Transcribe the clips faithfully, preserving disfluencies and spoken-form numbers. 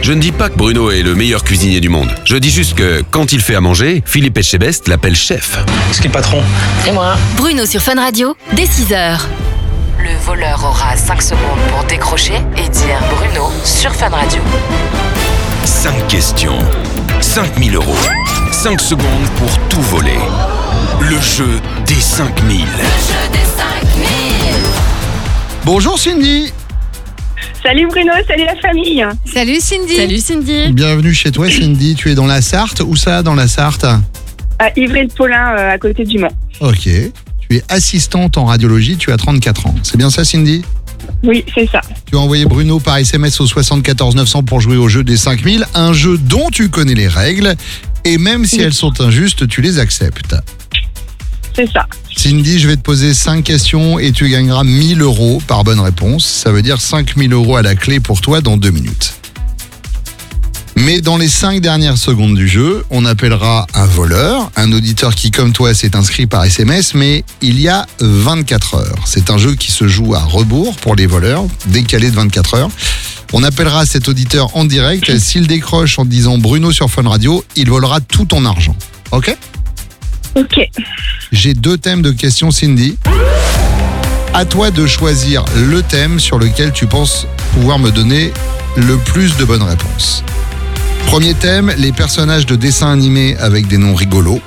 Je ne dis pas que Bruno est le meilleur cuisinier du monde. Je dis juste que, quand il fait à manger, Philippe Etchebest l'appelle chef. Est-ce qu'il est le patron? C'est moi. Bruno sur Fun Radio, dès six heures. Le voleur aura cinq secondes pour décrocher et dire Bruno sur Fun Radio. cinq questions, cinq mille euros. cinq secondes pour tout voler. Le jeu des cinq mille. Le jeu des cinq mille. Bonjour Cindy. Salut Bruno, salut la famille. Salut Cindy. Salut Cindy. Bienvenue chez toi Cindy, tu es dans la Sarthe. Où ça dans la Sarthe? À Ivry-le-Paulin, euh, à côté du Mans. Ok, tu es assistante en radiologie, tu as trente-quatre ans. C'est bien ça Cindy? Oui, c'est ça. Tu as envoyé Bruno par S M S au soixante-quatorze neuf cents pour jouer au jeu des cinq mille, un jeu dont tu connais les règles et même si elles sont injustes, tu les acceptes. C'est ça. Cindy, je vais te poser cinq questions et tu gagneras mille euros par bonne réponse. Ça veut dire cinq mille euros à la clé pour toi dans deux minutes. Mais dans les cinq dernières secondes du jeu, on appellera un voleur, un auditeur qui, comme toi, s'est inscrit par S M S, mais il y a vingt-quatre heures. C'est un jeu qui se joue à rebours pour les voleurs, décalé de vingt-quatre heures. On appellera cet auditeur en direct. S'il décroche en disant Bruno sur Fun Radio, il volera tout ton argent. Ok ? Ok. J'ai deux thèmes de questions, Cindy. À toi de choisir le thème sur lequel tu penses pouvoir me donner le plus de bonnes réponses. Premier thème, les personnages de dessins animés avec des noms rigolos.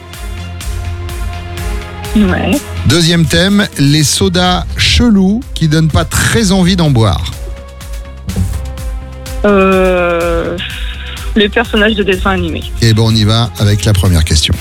Ouais. Deuxième thème, les sodas chelous qui donnent pas très envie d'en boire. Euh, les personnages de dessins animés. Et bon, on y va avec la première question.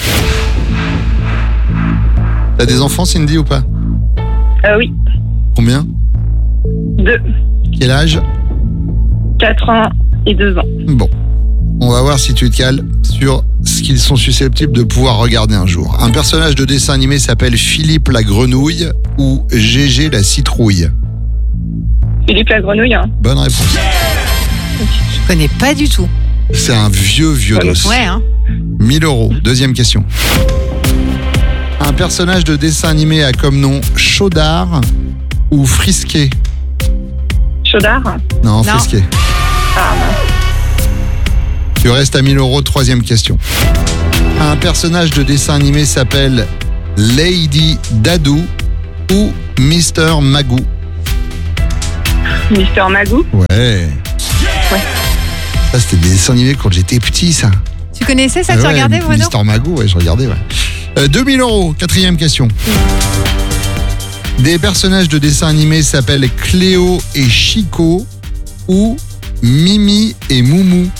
T'as des enfants, Cindy, ou pas? Euh, oui. Combien? Deux. Quel âge? Quatre ans et deux ans. Bon. On va voir si tu te cales sur ce qu'ils sont susceptibles de pouvoir regarder un jour. Un personnage de dessin animé s'appelle Philippe la Grenouille ou Gégé la Citrouille. Philippe la Grenouille. Hein. Bonne réponse. Je connais pas du tout. C'est un vieux, vieux dos. Ouais, hein. mille euros. Deuxième question. Un personnage de dessin animé a comme nom Chaudard ou Frisquet. Chaudard. Non, Non. Frisquet. Ah, mince. Tu restes à mille euros. Troisième question. Un personnage de dessin animé s'appelle Lady Dadou ou Mister Magoo. Mister Magoo. Ouais. Ouais. Ça, c'était des dessins animés quand j'étais petit, ça. Tu connaissais ça, Ah tu ouais, regardais Bruno? Mister Magoo, ouais, je regardais, ouais. Euh, deux mille euros. Quatrième question. Des personnages de dessin animé s'appellent Cléo et Chico ou Mimi et Moumou.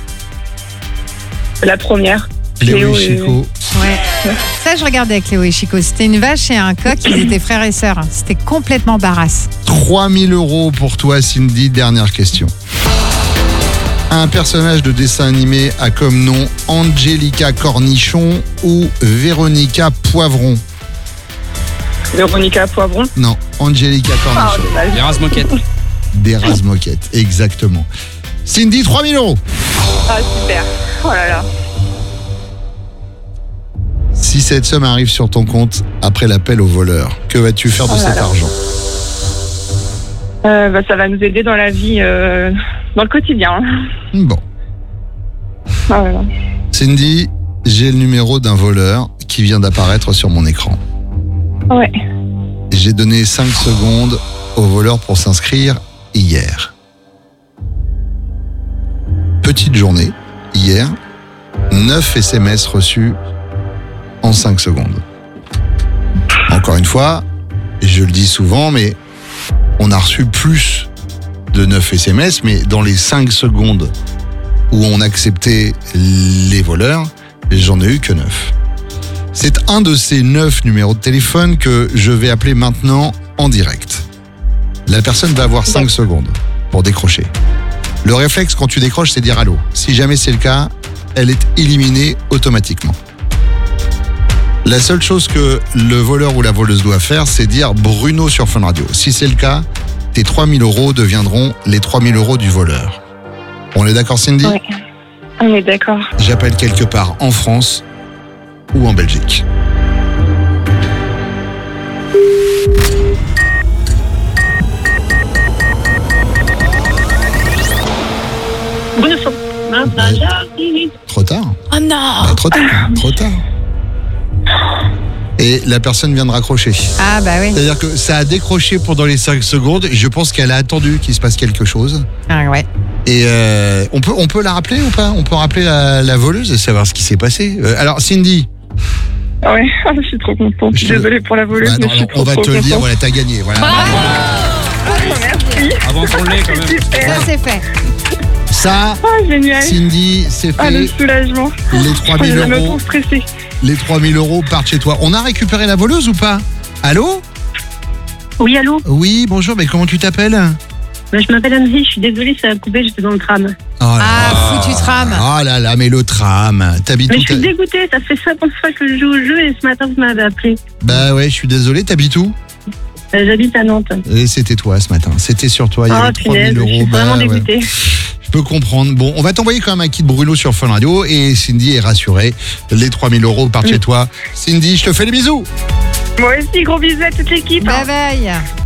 La première. Cléo Cléo et et- Chico. Ouais. Ça, je regardais avec Cléo et Chico. C'était une vache et un coq, ils étaient frères et sœurs. C'était complètement barasse. trois mille euros pour toi, Cindy. Dernière question. Un personnage de dessin animé a comme nom Angelica Cornichon ou Véronica Poivron. Véronica Poivron. Non, Angelica Ah, Cornichon. dommage. Les Razmoquettes. Des Razmoquettes, exactement. Cindy, trois mille euros. Ah, super. Oh là là. Si cette somme arrive sur ton compte après l'appel au voleur, que vas-tu faire de Oh là cet là. argent? Euh, bah, ça va nous aider dans la vie, euh, dans le quotidien. Bon. Oh là là. Cindy, j'ai le numéro d'un voleur qui vient d'apparaître sur mon écran. Ouais. J'ai donné cinq secondes au voleur pour s'inscrire hier. Petite journée, hier, neuf S M S reçus en cinq secondes. Encore une fois, je le dis souvent, mais on a reçu plus de neuf S M S, mais dans les cinq secondes où on acceptait les voleurs, j'en ai eu que neuf. C'est un de ces neuf numéros de téléphone que je vais appeler maintenant en direct. La personne va avoir cinq secondes pour décrocher. Le réflexe quand tu décroches, c'est dire allô. Si jamais c'est le cas, elle est éliminée automatiquement. La seule chose que le voleur ou la voleuse doit faire, c'est dire Bruno sur Fun Radio. Si c'est le cas, tes trois mille euros deviendront les trois mille euros du voleur. On est d'accord, Cindy? Ouais. On est d'accord. J'appelle quelque part en France ou en Belgique. Bruno sur Trop tard. Oh non. Bah, trop tard. Trop tard. Et la personne vient de raccrocher. Ah bah oui. C'est-à-dire que ça a décroché pendant les cinq secondes. Je pense qu'elle a attendu qu'il se passe quelque chose. Ah ouais. Et euh, on, peut, on peut la rappeler ou pas? On peut rappeler la, la voleuse et savoir ce qui s'est passé. Euh, alors Cindy. Ouais, je suis trop contente. Je te- Désolée pour la voleuse, Bah, mais non, je suis alors, trop, on va trop te le dire, contente. voilà, t'as gagné. Voilà. Merci. Avant qu'on l'ait quand même. Super. Ça c'est fait. Ça, Ah, génial. Cindy, c'est Ah, le fait. soulagement. Les trois mille Je me euros, sens stressée. les trois mille euros partent chez toi. On a récupéré la voleuse ou pas? Allô? Oui, allô. Oui, bonjour, mais comment tu t'appelles? Bah, je m'appelle Annecy, je suis désolée, ça a coupé, j'étais dans le tram. Oh là Ah, foutu tram. là. Oh là là, mais le tram. T'habites Mais où? je suis t'as- dégoûtée, ça fait cinquante fois que je joue au jeu et ce matin vous m'avez appelé. Bah ouais, je suis désolé, t'habites où? Euh, J'habite à Nantes. Et c'était toi ce matin, c'était sur toi, il y Oh avait trois punaise, mille je suis euros. Bah, vraiment ouais. dégoûtée. Je peux comprendre. Bon, on va t'envoyer quand même un kit Bruno sur Fun Radio et Cindy est rassurée. Les trois mille euros partent chez toi. Cindy, je te fais les bisous. Moi aussi, gros bisous à toute l'équipe. Bye bye.